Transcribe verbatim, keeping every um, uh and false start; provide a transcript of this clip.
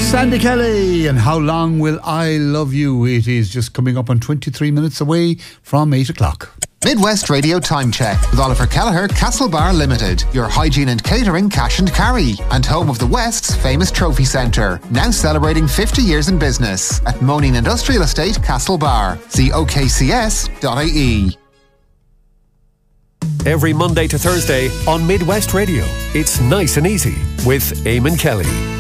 Sandy Kelly and How Long Will I Love You? It is just coming up on twenty-three minutes away from eight o'clock. Midwest Radio Time Check with Oliver Kelleher, Castlebar Limited, your hygiene and catering cash and carry, and home of the West's famous trophy centre, now celebrating fifty years in business at Moaning Industrial Estate, Castlebar. See o k c s dot i e. Every Monday to Thursday on Midwest Radio, it's Nice and Easy with Eamon Kelly.